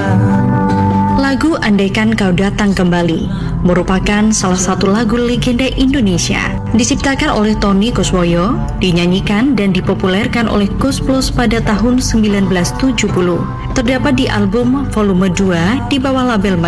Lagu Andaikan Kau Datang Kembali merupakan salah satu lagu legenda Indonesia. Diciptakan oleh Tony Kuswoyo, dinyanyikan dan dipopulerkan oleh Koes Plus pada tahun 1970. Terdapat di album volume 2 di bawah label